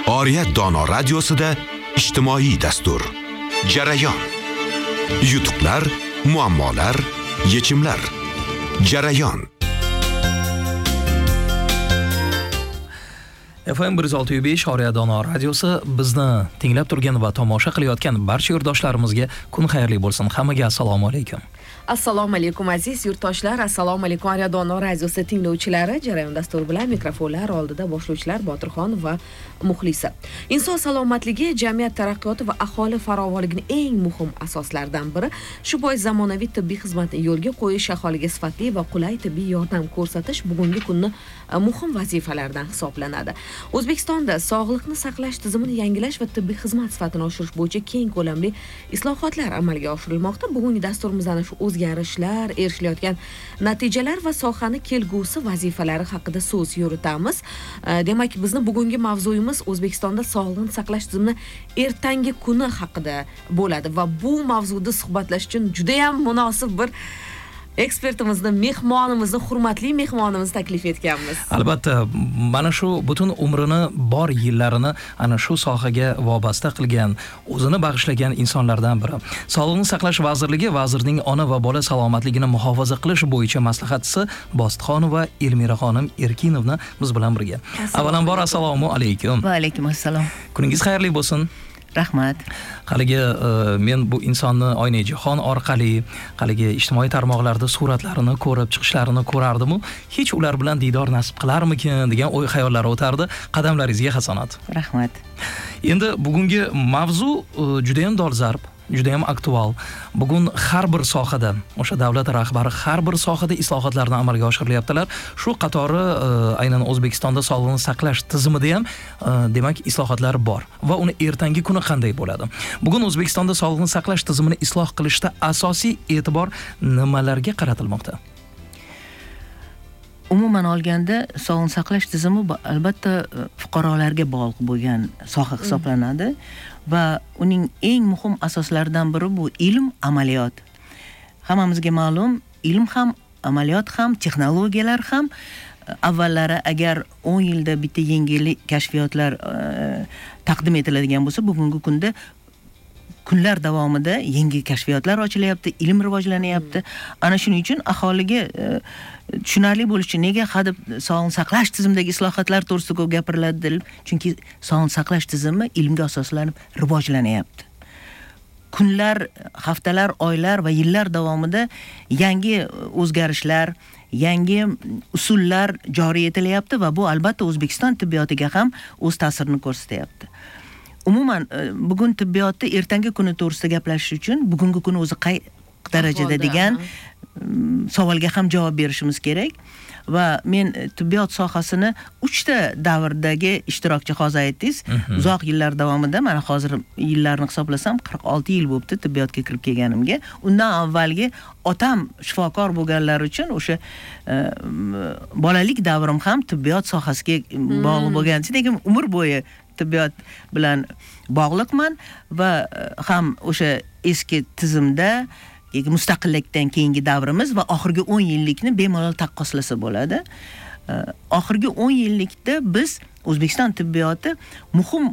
Oriyat Dono radiosida ijtimoiy dastur. Jarayon. Yutuqlar, muammolar, yechimlar. Jarayon. FM 106.5 Oriyat Dono radiosi bizni tinglab turgan va tomosha qilayotgan barcha yurtdoshlarimizga kun xayrli bo'lsin. Hammaga assalomu alaykum. Assalomu alaykum aziz yurtdoshlar, assalomu alaykum Oriyat Dono radiosi tinglovchilari. Jarayon dasturi bilan mikrofonlar oldida boshlovchilar Botirxon va Muxlisa. Inson salomatligi jamiyat taraqqiyoti va aholi farovonligining eng muhim asoslaridan biri. Shu bois zamonaviy tibbiy xizmatni yo'lga qo'yish, aholiga sifatli va qulay tibbiy yordam ko'rsatish bugungi kunning muhim vazifalardan hisoblanadi. O'zbekistonda sog'liqni saqlash tizimini yangilash va tibbiy xizmat sifatini oshirish bo'yicha keng ko'lamli islohotlar amalga oshirilmoqda. Bugungi dasturimizda shu o'zgarishlar, erishilayotgan natijalar va sohani kelgusi vazifalari haqida so'z yuritamiz. Demak, bizni bugungi mavzuyimiz O'zbekistonda sog'liqni saqlash tizimini ertangi kuni haqida bo'ladi va bu mavzuda suhbatlash uchun juda ham munosib bir ekspertimizni, mehmonimizni, hurmatli mehmonimizni taklif etganmiz. Albatta, mana shu butun umrini, bor yillarini ana shu sohaga vobasta qilgan, o'zini bag'ishlagan insonlardan biri. Sog'liqni saqlash vazirligi vazirning ona va bola salomatligini muhofaza qilish bo'yicha maslahatchisi Bostixonova Elmira xonim Erkinovna biz bilan birga. Avvalambor assalomu alaykum. Va alaykum assalom. Kuningiz xayrli bo'lsin. Rahmat. Haligi men bu insonni Oynai jahon orqali, haligi ijtimoiy tarmoqlarda suratlarini ko'rib, chiqishlarini ko'rardim. Hech ular bilan diydor nasib qilarmikin degan o'y xayollari o'tardi. Qadamlaringizga hasanat. Rahmat. Endi bugungi mavzu juda ham dolzarb, juda ham aktual. Bugun har bir sohada, o'sha davlat rahbari har bir sohada islohotlarni amalga oshirilyaptilar. Shu qatori aynan O'zbekistonda sog'liqni saqlash tizimida ham demak islohotlar bor va uni ertangi kuni qanday bo'ladi? Bugun O'zbekistonda sog'liqni saqlash tizimini isloh qilishda asosiy e'tibor nimalarga qaratilmoqda? Umuman olganda sog'liqni saqlash tizimi albatta fuqarolarga bog'liq bo'lgan soha hisoblanadi va uning eng muhim asoslaridan biri bu ilm, amaliyot. Hammamizga ma'lum, ilm ham, amaliyot ham, texnologiyalar ham avvallari agar 10 yilda bitta yangi kashfiyotlar taqdim etiladigan bo'lsa, bugungi kunda kunlar davomida yangi kashfiyotlar ochilyapti, ilm rivojlanyapti. Ana shuning uchun aholiga tushunarli bo'lishi nega hadeb sog'liqni saqlash tizimidagi islohotlar to'g'risida ko'p gapiriladi? Chunki sog'liqni saqlash tizimi ilmga asoslanib rivojlanyapti. Kunlar, haftalar, oylar va yillar davomida yangi o'zgarishlar, yangi usullar joriy etilyapti va bu albatta O'zbekiston tibbiyotiga ham o'z ta'sirini ko'rsatyapti. Umuman bugun tibbiyotda ertangi kuni to'g'risida gaplashish uchun bugungi kuni o'zi qay darajada degan savolga ham javob berishimiz kerak. Va men tibbiyot sohasini 3 ta davrdagi ishtirokchi hozir aytdingiz. Uzoq yillar davomida, mana hozir yillarni hisoblasam 46 yil bo'libdi tibbiyotga kirib kelganimga. Undan avvalgi otam shifokor bo'lganlar uchun o'sha bolalik davrim ham tibbiyot sohasiga bog'liq bo'lgani uchun, lekin umr bo'yi tibbiyot bilan bog'liqman va ham o'sha eski tizimda mustaqillikdan keyingi davrimiz va oxirgi 10 yillikni bemalol taqqoslasa bo'ladi. Oxirgi 10 yillikda biz O'zbekiston tibbiyoti muhim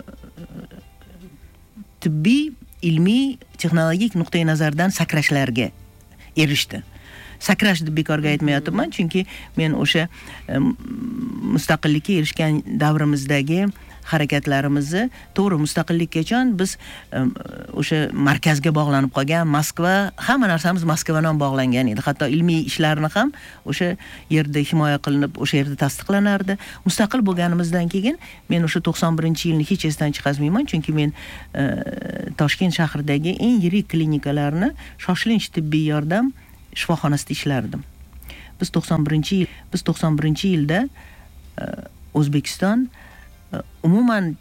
tibbiy, ilmiy, texnologik nuqtai nazardan sakrashlarga erishdi. Sakrash deb bekorga aytmayapman, chunki men o'sha mustaqillikka erishgan davrimizdagi harakatlarimizni to'g'ri mustaqillikkacha biz o'sha markazga bog'lanib qolgan, Moskva, hamma narsamiz Moskva bilan bog'langan edi. Hatto ilmiy ishlarni ham o'sha yerda himoya qilinib, o'sha yerda tasdiqlanardi. Mustaqil bo'lganimizdan keyin men o'sha 91-yilni hech esdan chiqazmayman, chunki men Toshkent shahridagi eng yirik klinikalarni shoshilinch tibbiy yordam shifoxonasida ishlardim. Biz 91-yilda O'zbekiston umuman